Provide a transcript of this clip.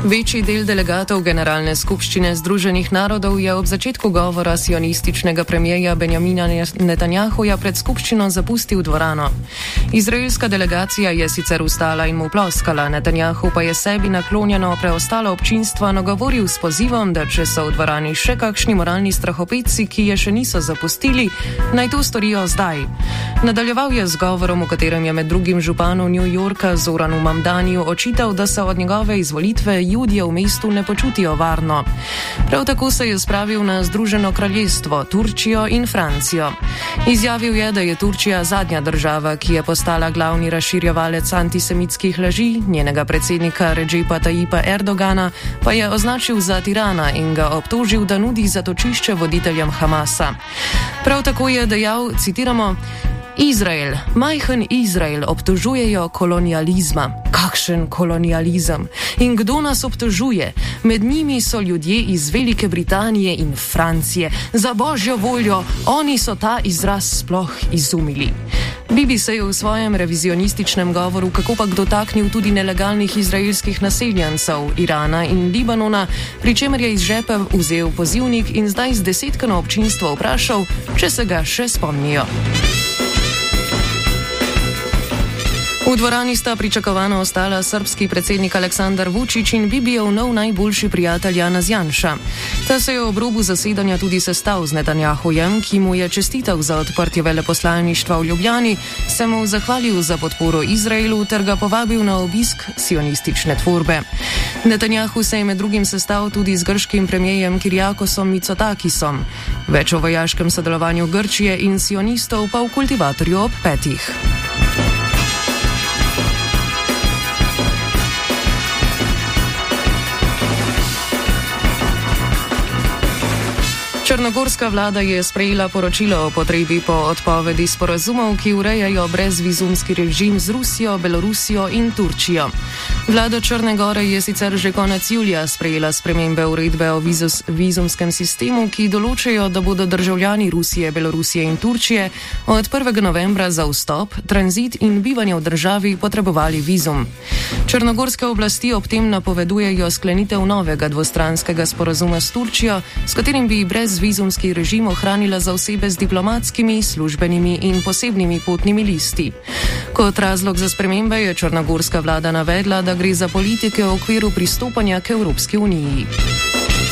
Večji del delegatov Generalne skupščine Združenih narodov je ob začetku govora sionističnega premierja Benjamina Netanjahuja pred skupščino zapustil dvorano. Izraelska delegacija je sicer ustala in mu ploskala, Netanjahu pa je sebi naklonjeno preostalo občinstvo nagovoril s pozivom, da če so v dvorani še kakšni moralni strahopetci, ki je še niso zapustili, naj to storijo zdaj. Nadaljeval je z govorom, v katerem je med drugim županu New Yorka Zoranu Mamdaniju očital, da se od njegove izvolitve Judje v mestu ne počutijo varno. Prav tako se je spravil na Združeno kraljestvo, Turčijo in Francijo. Izjavil je, da je Turčija zadnja država, ki je postala glavni razširjevalec antisemitskih laži, njenega predsednika Redžepa Tayyipa Erdogana pa je označil za tirana in ga obtožil, da nudi zatočišče voditeljem Hamasa. Prav tako je dejal, citiramo, Izrael, majhen Izrael obtožujejo kolonializma. Kakšen kolonializem? In kdo nas obtožuje? Med njimi so ljudje iz Velike Britanije in Francije. Za božjo voljo, oni so ta izraz sploh izumili. Bibi se je v svojem revizionističnem govoru kakopak dotaknil tudi nelegalnih izraelskih naseljencev Irana in Libanona, pri čemer je iz žepa vzel pozivnik in zdaj z desetkano občinstvo vprašal, če se ga še spomnijo. V dvorani sta pričakovano ostala srbski predsednik Aleksandar Vučić in Bibijev nov najboljši prijatelj Janez Janša. Ta se je ob robu zasedanja tudi sestal z Netanjahujem, ki mu je čestital za odprtje veleposlaništva v Ljubljani, se mu zahvalil za podporo Izraelu ter ga povabil na obisk sionistične tvorbe. Netanjahu se je med drugim sestal tudi z grškim premierjem Kyriakosom Mitsotakisom. Več o vojaškem sodelovanju Grčije in sionistov pa v Kultivatorju ob 5. Črnogorska vlada je sprejela poročilo o potrebi po odpovedi sporazumov, ki urejajo brezvizumski režim z Rusijo, Belorusijo in Turčijo. Vlada Črne Gore je sicer že konec julija sprejela spremembe uredbe o vizumskem sistemu, ki določajo, da bodo državljani Rusije, Belorusije in Turčije od 1. novembra za vstop, tranzit in bivanje v državi potrebovali vizum. Črnogorske oblasti ob tem napovedujejo sklenitev novega dvostranskega sporazuma s Turčijo, s katerim bi brezvizumski režim ohranila za osebe z diplomatskimi, službenimi in posebnimi potnimi listi. Kot razlog za spremembe je črnogorska vlada navedla, da gre za politike v okviru pristopanja k Evropski uniji.